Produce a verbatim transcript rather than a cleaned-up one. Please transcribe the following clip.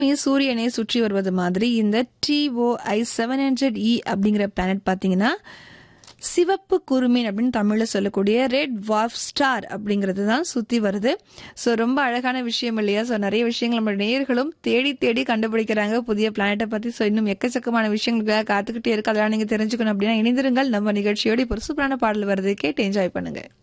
சூரியனை சுற்றி வருவது மாதிரி இந்த டிஓஐ செவன் ஹண்ட்ரட் இ அப்படிங்கிற பிளானட் பார்த்தீங்கன்னா சிவப்பு குறுமீன் அப்படின்னு தமிழ்ல சொல்லக்கூடிய ரெட் வார்ஃப் ஸ்டார் அப்படிங்கிறது தான் சுத்தி வருது. ஸோ ரொம்ப அழகான விஷயம் இல்லையா? ஸோ நிறைய விஷயங்கள் நம்ம நேயர்களும் தேடி தேடி கண்டுபிடிக்கிறாங்க புதிய பிளானட்டை பத்தி. ஸோ இன்னும் எக்கச்சக்கமான விஷயங்களுக்காக காத்துக்கிட்டே இருக்கு. அதெல்லாம் நீங்க தெரிஞ்சுக்கணும் அப்படின்னா இணைந்திருங்கள் நம்ம நிகழ்ச்சியோடு. இப்போ ஒரு சூப்பரான பாடல் வருது, கேட்டு என்ஜாய் பண்ணுங்க.